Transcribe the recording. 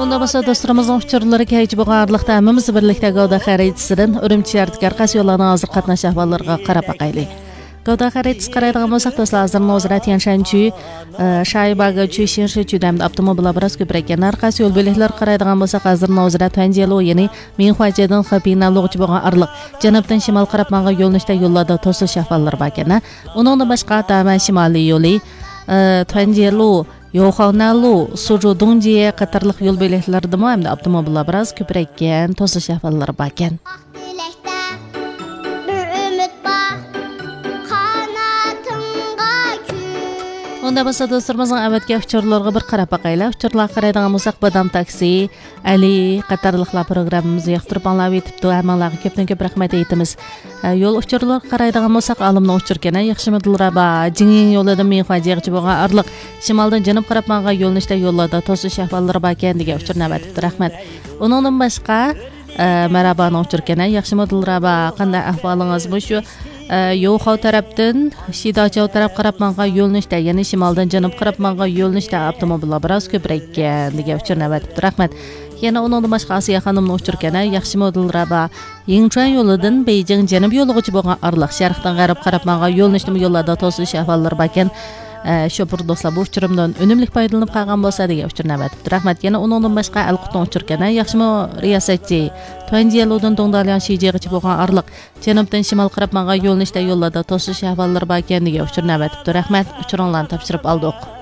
Unda bo'lsa do'stlarimizning uchurlari kaychi bo'lganlikda hammamiz birlikda Gavda xaritasidan Urumchi shahriga qarshi yo'llarning hozir qatnash ahvollariga qarab boqaylik. Gavda xaritasi qaraydigan bo'lsak do'stlar, hozir Nozira Tianshanchi, Shaybaga Chushinshi Chudam avtomobil biroz ko'proq ekan. Qarshi yo'l belgilar qaraydigan bo'lsak, hozir Nozira Tanjelo, ya'ni Minxuajadan Xapina Lug'chi bo'lgan arliq janubdan shimol qarab mangan yo'lnishda yo'llarda to'sish ahvollari bor ekan. Uningdan boshqa Taman shimoliy yo'li, Tanjelo Yo'xonalu, Suju Dongjiye qatorliq yo'l belgilarida ham avtomobillar biroz ko'proq ekan, to'sish ahvollari bor ekan. Unda bo'lsa do'stlarimizning avvatga uchurlarga bir qarab boqaylik. Uchurlar qaraydigan bo'lsak, Badam taksi, Ali qatorliqlar programmamizni yoqtirib anglab yetibdi. Hammalarga ko'pdan ko'p rahmat aytamiz. Yo'l uchurlar qaraydigan bo'lsak, olimni uchurgani yaxshimidilraba, Jingyin yo'lida men fajiachi bo'lgan arliq shimoldan janub qarab mangan yo'lnishda yo'llarda to'sish ahvollari bor ekan degan uchur navbatibdi. Rahmat. Uningdan boshqa marabani uchurgani yaxshimidilraba, qanday ahvolingiz bu shu Yo'xov tarafdan Shidachav taraf qarab mangan yo'lnishda, ya'ni shimoldan janub qarab mangan yo'lnishda avtomobillar biroz ko'proq ekan degan uchur navbatibdi. Rahmat. Yana uningdan boshqa Asiya xonimning uchurgani yaxshimidilraba, Yingchuan yo'lidan Beijing janub yo'lig'ichi bo'lgan arliq sharqdan g'arb qarab mangan yo'lnishda yo'llarda to'sish ahvollari bor ekan. Shopur do'stlar, bu uchurimdan unumli foydalanib qolgan bo'lsa degan uchur navbatibdi. Rahmat. Yana uningdan boshqa Alqutning uchurgani yaxshimi riyosatchi Tuanjiyelodan Dongdalyan Shijigacha bo'lgan arliq janubdan shimol qarab mangan yo'lnishda yo'llarda to'sish ahvollari bor ekan degan uchur navbatibdi. Rahmat. Uchuringlarni topshirib oldik.